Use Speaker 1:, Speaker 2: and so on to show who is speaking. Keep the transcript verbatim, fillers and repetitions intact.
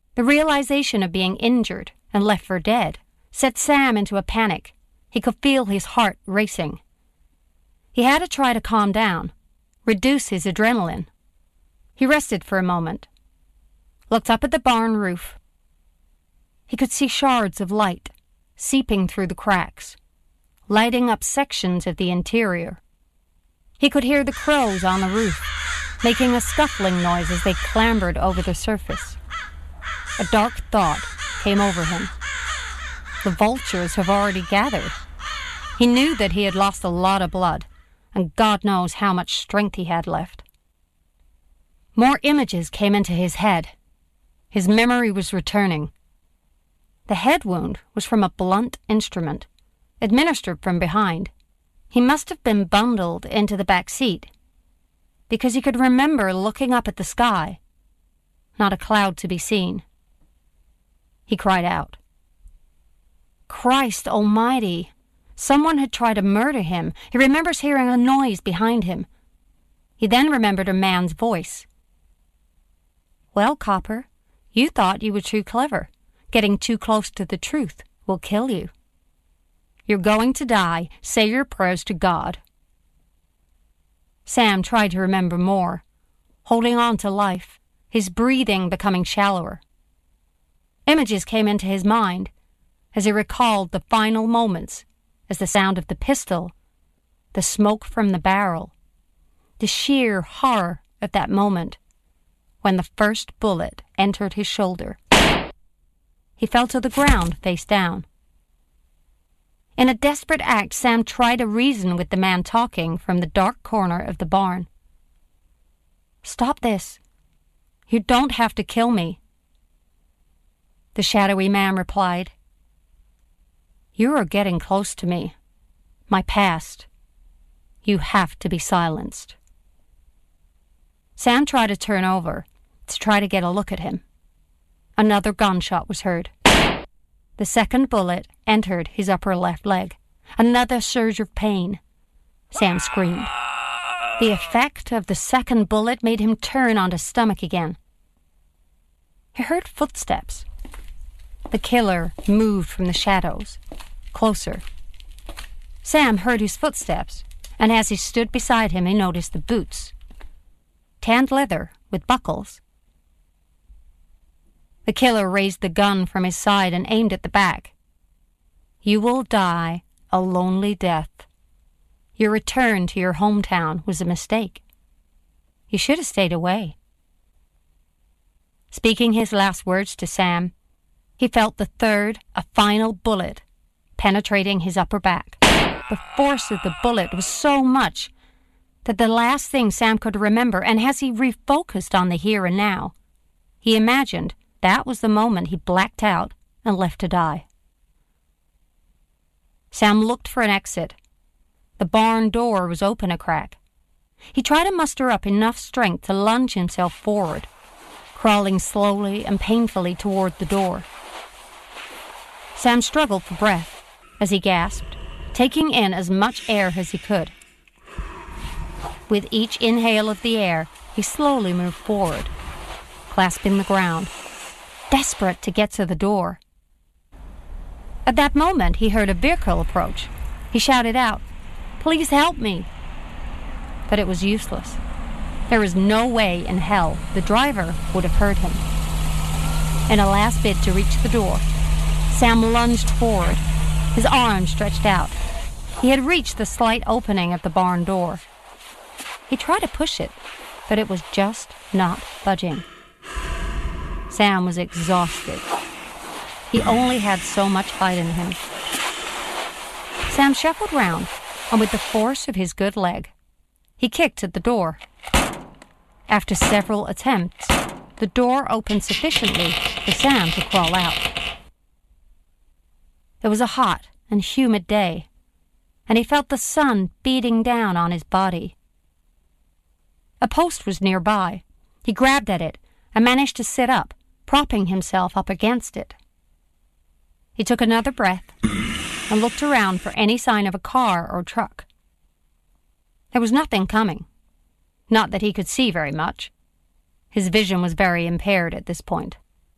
Speaker 1: The realization of being injured and left for dead set Sam into a panic. He could feel his heart racing. He had to try to calm down, reduce his adrenaline. He rested for a moment, looked up at the barn roof. He could see shards of light seeping through the cracks, lighting up sections of the interior. He could hear the crows on the roof, making a scuffling noise as they clambered over the surface. A dark thought came over him. The vultures have already gathered. He knew that he had lost a lot of blood, and God knows how much strength he had left. More images came into his head. His memory was returning. The head wound was from a blunt instrument, administered from behind. He must have been bundled into the back seat, because he could remember looking up at the sky. Not a cloud to be seen. He cried out. Christ almighty! Someone had tried to murder him. He remembers hearing a noise behind him. He then remembered a man's voice. Well, Copper, you thought you were too clever. Getting too close to the truth will kill you. You're going to die. Say your prayers to God. Sam tried to remember more, holding on to life, his breathing becoming shallower. Images came into his mind as he recalled the final moments, as the sound of the pistol, the smoke from the barrel, the sheer horror of that moment when the first bullet entered his shoulder. He fell to the ground face down. In a desperate act, Sam tried to reason with the man talking from the dark corner of the barn. Stop this. You don't have to kill me. The shadowy man replied, You are getting close to me. My past. You have to be silenced. Sam tried to turn over to try to get a look at him. Another gunshot was heard. The second bullet entered his upper left leg. Another surge of pain. Sam screamed. The effect of the second bullet made him turn on his stomach again. He heard footsteps. The killer moved from the shadows, closer. Sam heard his footsteps, and as he stood beside him, he noticed the boots. Tanned leather with buckles. The killer raised the gun from his side and aimed at the back. You will die a lonely death. Your return to your hometown was a mistake. You should have stayed away. Speaking his last words to Sam, he felt the third, a final bullet, penetrating his upper back. The force of the bullet was so much that the last thing Sam could remember, and as he refocused on the here and now, he imagined that was the moment he blacked out and left to die. Sam looked for an exit. The barn door was open a crack. He tried to muster up enough strength to lunge himself forward, crawling slowly and painfully toward the door. Sam struggled for breath as he gasped, taking in as much air as he could. With each inhale of the air, he slowly moved forward, clasping the ground, desperate to get to the door. At that moment, he heard a vehicle approach. He shouted out, "Please help me!" But it was useless. There was no way in hell the driver would have heard him. In a last bid to reach the door, Sam lunged forward, his arms stretched out. He had reached the slight opening of the barn door. He tried to push it, but it was just not budging. Sam was exhausted. He only had so much fight in him. Sam shuffled round, and with the force of his good leg, he kicked at the door. After several attempts, the door opened sufficiently for Sam to crawl out. It was a hot and humid day, and he felt the sun beating down on his body. A post was nearby. He grabbed at it and managed to sit up, propping himself up against it. He took another breath and looked around for any sign of a car or truck. There was nothing coming. Not that he could see very much. His vision was very impaired at this point.